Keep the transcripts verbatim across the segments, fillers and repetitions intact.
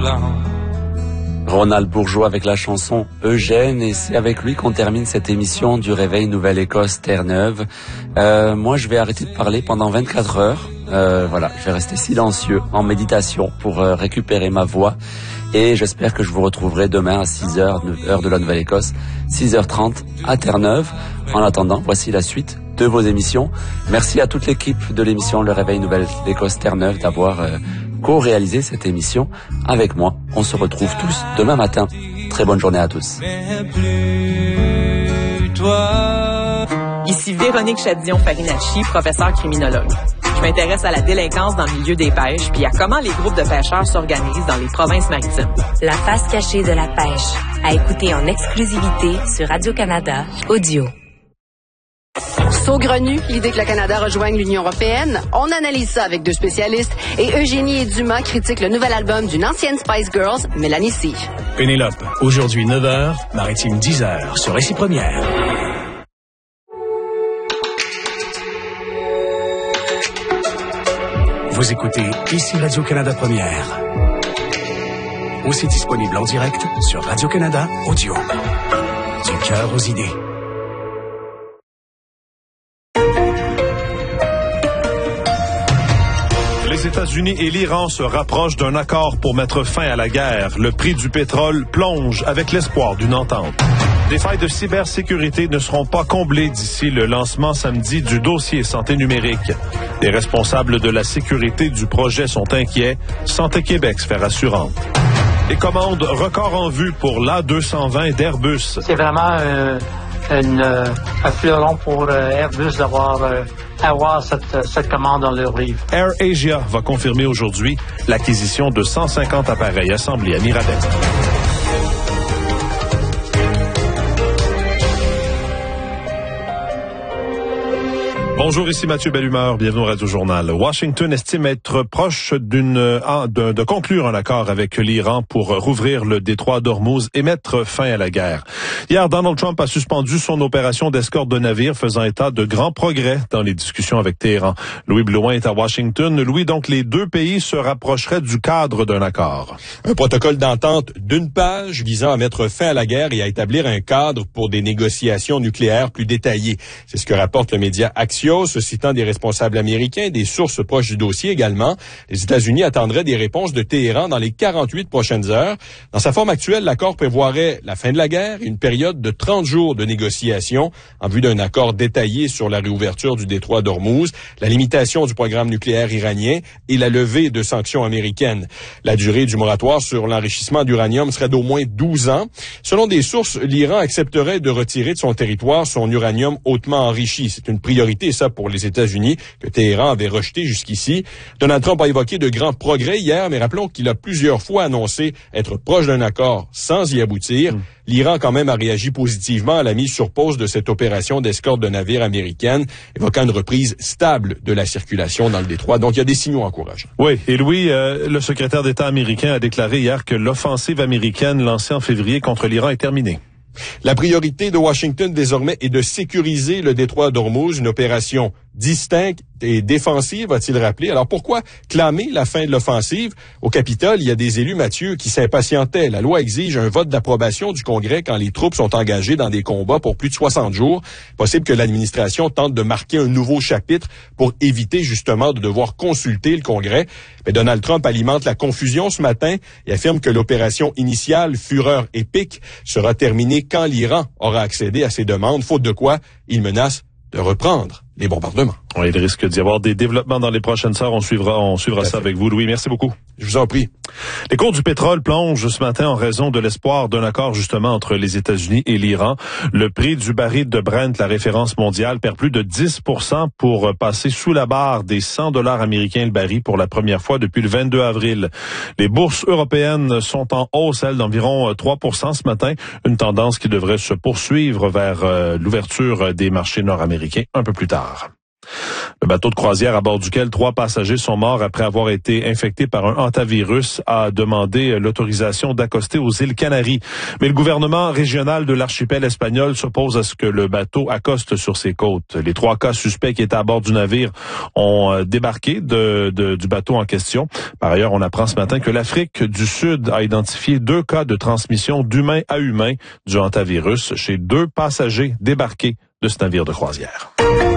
blanc. Ronald Bourgeois avec la chanson Eugène, et c'est avec lui qu'on termine cette émission du Réveil Nouvelle-Écosse Terre-Neuve. Euh, moi, je vais arrêter de parler pendant vingt-quatre heures. Euh, voilà, je vais rester silencieux en méditation pour euh, récupérer ma voix. Et j'espère que je vous retrouverai demain à six heures, heure de la Nouvelle-Écosse, six heures trente à Terre-Neuve. En attendant, voici la suite de vos émissions. Merci à toute l'équipe de l'émission Le Réveil Nouvelle-Écosse Terre-Neuve d'avoir euh, co-réalisé cette émission avec moi. On se retrouve tous demain matin. Très bonne journée à tous. Ici Véronique Chadillon-Farinacci, professeure criminologue. Je m'intéresse à la délinquance dans le milieu des pêches, puis à comment les groupes de pêcheurs s'organisent dans les provinces maritimes. La face cachée de la pêche, à écouter en exclusivité sur Radio-Canada Audio. Saugrenu, l'idée que le Canada rejoigne l'Union européenne, on analyse ça avec deux spécialistes et Eugénie et Dumas critiquent le nouvel album d'une ancienne Spice Girls, Mélanie C. Pénélope, aujourd'hui neuf heures, Maritime dix heures, sur Récit Première. Vous écoutez ici Radio-Canada Première. Aussi disponible en direct sur Radio-Canada Audio. Du cœur aux idées. Les États-Unis et l'Iran se rapprochent d'un accord pour mettre fin à la guerre. Le prix du pétrole plonge avec l'espoir d'une entente. Des failles de cybersécurité ne seront pas comblées d'ici le lancement samedi du dossier santé numérique. Les responsables de la sécurité du projet sont inquiets. Santé Québec se fait rassurante. Les commandes record en vue pour l'A deux cent vingt d'Airbus. C'est vraiment euh, une, euh, un fleuron pour euh, Airbus d'avoir euh, avoir cette, cette commande dans leur livre. Air Asia va confirmer aujourd'hui l'acquisition de cent cinquante appareils assemblés à Mirabel. Bonjour, ici Mathieu Bellumeur, bienvenue au Radio-Journal. Washington estime être proche d'une, ah, de, de conclure un accord avec l'Iran pour rouvrir le détroit d'Ormuz et mettre fin à la guerre. Hier, Donald Trump a suspendu son opération d'escorte de navires, faisant état de grands progrès dans les discussions avec Téhéran. Louis Blouin est à Washington. Louis, donc les deux pays se rapprocheraient du cadre d'un accord. Un protocole d'entente d'une page visant à mettre fin à la guerre et à établir un cadre pour des négociations nucléaires plus détaillées. C'est ce que rapporte le média Axios, citant des responsables américains, des sources proches du dossier également. Les États-Unis attendraient des réponses de Téhéran dans les quarante-huit prochaines heures. Dans sa forme actuelle, l'accord prévoirait la fin de la guerre et une période de trente jours de négociations en vue d'un accord détaillé sur la réouverture du détroit d'Ormuz, la limitation du programme nucléaire iranien et la levée de sanctions américaines. La durée du moratoire sur l'enrichissement d'uranium serait d'au moins douze ans. Selon des sources, l'Iran accepterait de retirer de son territoire son uranium hautement enrichi. C'est une priorité, ça, pour les États-Unis, que Téhéran avait rejeté jusqu'ici. Donald Trump a évoqué de grands progrès hier, mais rappelons qu'il a plusieurs fois annoncé être proche d'un accord sans y aboutir. Mmh. L'Iran, quand même, a réagi positivement à la mise sur pause de cette opération d'escorte de navires américaine, évoquant une reprise stable de la circulation dans le détroit. Donc, il y a des signaux encourageants. Oui, et Louis, euh, le secrétaire d'État américain a déclaré hier que l'offensive américaine lancée en février contre l'Iran est terminée. La priorité de Washington désormais est de sécuriser le détroit d'Ormuz, une opération distincte et défensive, a-t-il rappelé. Alors pourquoi clamer la fin de l'offensive? Au Capitole, il y a des élus, Mathieu, qui s'impatientaient. La loi exige un vote d'approbation du Congrès quand les troupes sont engagées dans des combats pour plus de soixante jours. Possible que l'administration tente de marquer un nouveau chapitre pour éviter justement de devoir consulter le Congrès. Mais Donald Trump alimente la confusion ce matin et affirme que l'opération initiale, Fureur épique, sera terminée quand l'Iran aura accédé à ses demandes, faute de quoi il menace de reprendre les bombardements. Oui, il risque d'y avoir des développements dans les prochaines heures. On suivra, on suivra ça avec vous, Louis. Merci beaucoup. Je vous en prie. Les cours du pétrole plongent ce matin en raison de l'espoir d'un accord justement entre les États-Unis et l'Iran. Le prix du baril de Brent, la référence mondiale, perd plus de dix pour cent pour passer sous la barre des cent dollars américains le baril pour la première fois depuis le vingt-deux avril. Les bourses européennes sont en hausse, elles, d'environ trois pour cent ce matin. Une tendance qui devrait se poursuivre vers euh, l'ouverture des marchés nord-américains un peu plus tard. Le bateau de croisière à bord duquel trois passagers sont morts après avoir été infectés par un hantavirus a demandé l'autorisation d'accoster aux îles Canaries. Mais le gouvernement régional de l'archipel espagnol s'oppose à ce que le bateau accoste sur ses côtes. Les trois cas suspects qui étaient à bord du navire ont débarqué de, de, du bateau en question. Par ailleurs, on apprend ce matin que l'Afrique du Sud a identifié deux cas de transmission d'humain à humain du hantavirus chez deux passagers débarqués de ce navire de croisière.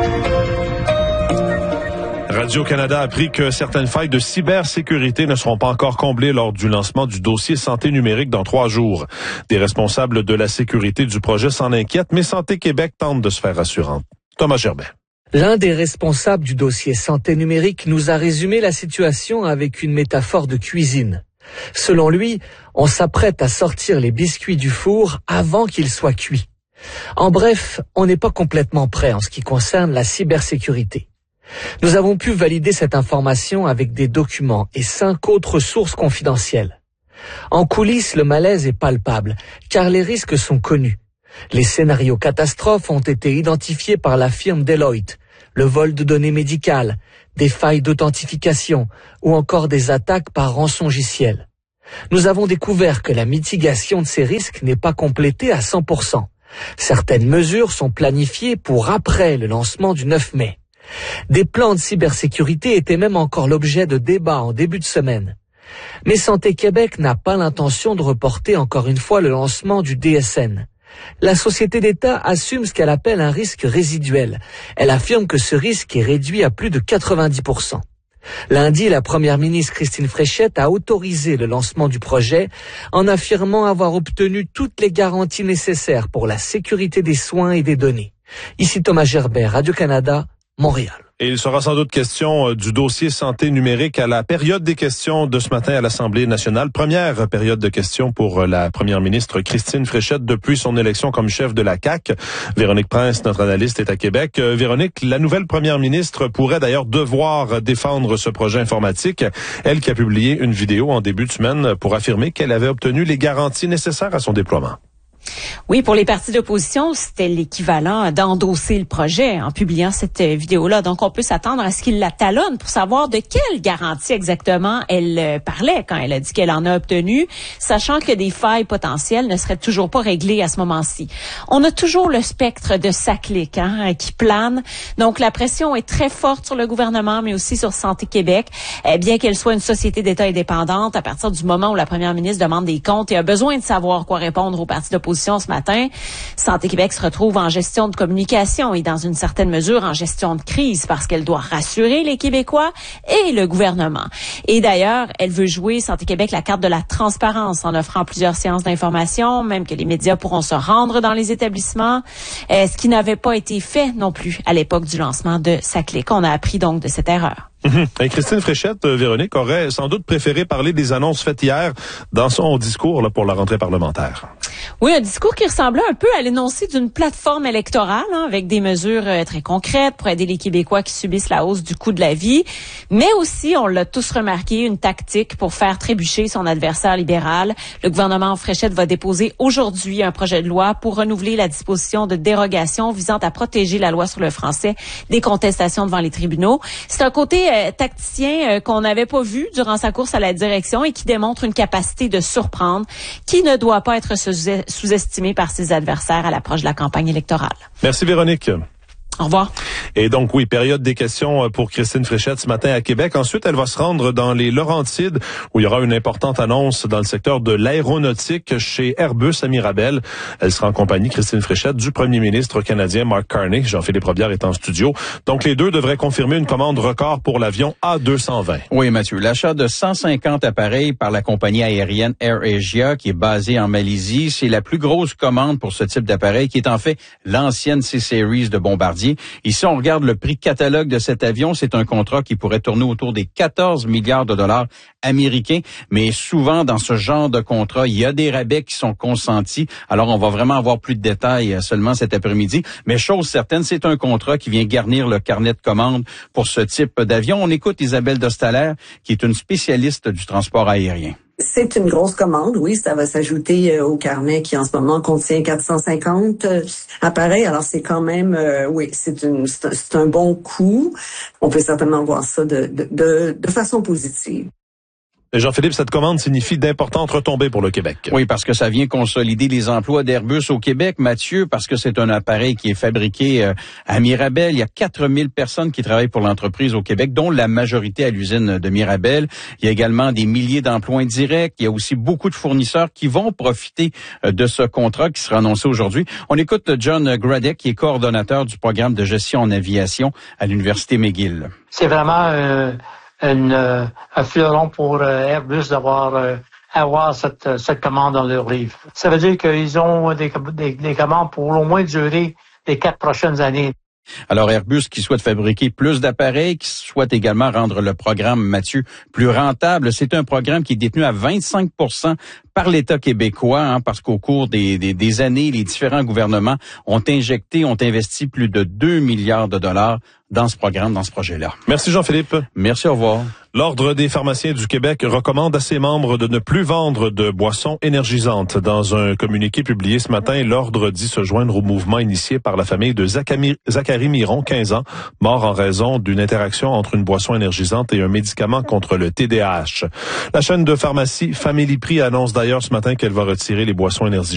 Radio-Canada a appris que certaines failles de cybersécurité ne seront pas encore comblées lors du lancement du dossier santé numérique dans trois jours. Des responsables de la sécurité du projet s'en inquiètent, mais Santé Québec tente de se faire rassurante. Thomas Gerbet. L'un des responsables du dossier santé numérique nous a résumé la situation avec une métaphore de cuisine. Selon lui, on s'apprête à sortir les biscuits du four avant qu'ils soient cuits. En bref, on n'est pas complètement prêt en ce qui concerne la cybersécurité. Nous avons pu valider cette information avec des documents et cinq autres sources confidentielles. En coulisses, le malaise est palpable, car les risques sont connus. Les scénarios catastrophes ont été identifiés par la firme Deloitte, le vol de données médicales, des failles d'authentification ou encore des attaques par rançongiciel. Nous avons découvert que la mitigation de ces risques n'est pas complétée à cent pour cent. Certaines mesures sont planifiées pour après le lancement du neuf mai. Des plans de cybersécurité étaient même encore l'objet de débats en début de semaine. Mais Santé Québec n'a pas l'intention de reporter encore une fois le lancement du D S N. La société d'État assume ce qu'elle appelle un risque résiduel. Elle affirme que ce risque est réduit à plus de quatre-vingt-dix pour cent. Lundi, la première ministre Christine Fréchette a autorisé le lancement du projet en affirmant avoir obtenu toutes les garanties nécessaires pour la sécurité des soins et des données. Ici Thomas Gerbet, Radio-Canada, Montréal. Et il sera sans doute question du dossier santé numérique à la période des questions de ce matin à l'Assemblée nationale. Première période de questions pour la première ministre Christine Fréchette depuis son élection comme chef de la C A Q. Véronique Prince, notre analyste, est à Québec. Euh, Véronique, la nouvelle première ministre pourrait d'ailleurs devoir défendre ce projet informatique. Elle qui a publié une vidéo en début de semaine pour affirmer qu'elle avait obtenu les garanties nécessaires à son déploiement. Oui, pour les partis d'opposition, c'était l'équivalent d'endosser le projet en publiant cette vidéo-là. Donc, on peut s'attendre à ce qu'il la talonne pour savoir de quelle garantie exactement elle parlait quand elle a dit qu'elle en a obtenu, sachant que des failles potentielles ne seraient toujours pas réglées à ce moment-ci. On a toujours le spectre de SACLIC hein, qui plane. Donc, la pression est très forte sur le gouvernement, mais aussi sur Santé Québec. Eh bien qu'elle soit une société d'État indépendante, à partir du moment où la première ministre demande des comptes et a besoin de savoir quoi répondre aux partis d'opposition ce matin, Santé Québec se retrouve en gestion de communication et dans une certaine mesure en gestion de crise parce qu'elle doit rassurer les Québécois et le gouvernement. Et d'ailleurs, elle veut jouer, Santé Québec, la carte de la transparence en offrant plusieurs séances d'information, même que les médias pourront se rendre dans les établissements, euh, ce qui n'avait pas été fait non plus à l'époque du lancement de SACLIC. On a appris donc de cette erreur. Mmh. Et Christine Fréchette, euh, Véronique, aurait sans doute préféré parler des annonces faites hier dans son discours là, pour la rentrée parlementaire. Oui, un discours qui ressemblait un peu à l'énoncé d'une plateforme électorale, hein, avec des mesures euh, très concrètes pour aider les Québécois qui subissent la hausse du coût de la vie, mais aussi, on l'a tous remarqué, une tactique pour faire trébucher son adversaire libéral. Le gouvernement Fréchette va déposer aujourd'hui un projet de loi pour renouveler la disposition de dérogation visant à protéger la loi sur le français des contestations devant les tribunaux. C'est un côté euh, tacticien euh, qu'on n'avait pas vu durant sa course à la direction et qui démontre une capacité de surprendre qui ne doit pas être sous-estimé par ses adversaires à l'approche de la campagne électorale. Merci Véronique. Au revoir. Et donc, oui, période des questions pour Christine Fréchette ce matin à Québec. Ensuite, elle va se rendre dans les Laurentides où il y aura une importante annonce dans le secteur de l'aéronautique chez Airbus à Mirabel. Elle sera en compagnie, Christine Fréchette, du premier ministre canadien Mark Carney. Jean-Philippe Robillard est en studio. Donc, les deux devraient confirmer une commande record pour l'avion A deux cent vingt. Oui, Mathieu. L'achat de cent cinquante appareils par la compagnie aérienne AirAsia qui est basée en Malaisie, c'est la plus grosse commande pour ce type d'appareil qui est en fait l'ancienne C-Series de Bombardier. Ici, on regarde le prix catalogue de cet avion. C'est un contrat qui pourrait tourner autour des quatorze milliards de dollars américains. Mais souvent, dans ce genre de contrat, il y a des rabais qui sont consentis. Alors, on va vraiment avoir plus de détails seulement cet après-midi. Mais chose certaine, c'est un contrat qui vient garnir le carnet de commandes pour ce type d'avion. On écoute Isabelle Dostaler, qui est une spécialiste du transport aérien. C'est une grosse commande, oui. Ça va s'ajouter au carnet qui en ce moment contient quatre cent cinquante euh, appareils. Alors c'est quand même, euh, oui, c'est, une, c'est, un, c'est un bon coup. On peut certainement voir ça de, de, de, de façon positive. Et Jean-Philippe, cette commande signifie d'importantes retombées pour le Québec. Oui, parce que ça vient consolider les emplois d'Airbus au Québec, Mathieu, parce que c'est un appareil qui est fabriqué euh, à Mirabel. Il y a quatre mille personnes qui travaillent pour l'entreprise au Québec, dont la majorité à l'usine de Mirabel. Il y a également des milliers d'emplois indirects. Il y a aussi beaucoup de fournisseurs qui vont profiter euh, de ce contrat qui sera annoncé aujourd'hui. On écoute John Gradek, qui est coordonnateur du programme de gestion en aviation à l'Université McGill. C'est vraiment... Euh... Une, euh, un fleuron pour euh, Airbus d'avoir euh, avoir cette, cette commande dans leur livre. Ça veut dire qu'ils ont des, des, des commandes pour au moins durer les quatre prochaines années. Alors Airbus qui souhaite fabriquer plus d'appareils, qui souhaite également rendre le programme, Mathieu, plus rentable. C'est un programme qui est détenu à vingt-cinq pour cent par l'État québécois, hein, parce qu'au cours des, des, des années, les différents gouvernements ont injecté, ont investi plus de deux milliards de dollars dans ce programme, dans ce projet-là. Merci Jean-Philippe. Merci, au revoir. L'Ordre des pharmaciens du Québec recommande à ses membres de ne plus vendre de boissons énergisantes. Dans un communiqué publié ce matin, l'Ordre dit se joindre au mouvement initié par la famille de Zachary Miron, quinze ans, mort en raison d'une interaction entre une boisson énergisante et un médicament contre le T D A H. La chaîne de pharmacie Family Prix annonce d'ailleurs ce matin qu'elle va retirer les boissons énergisantes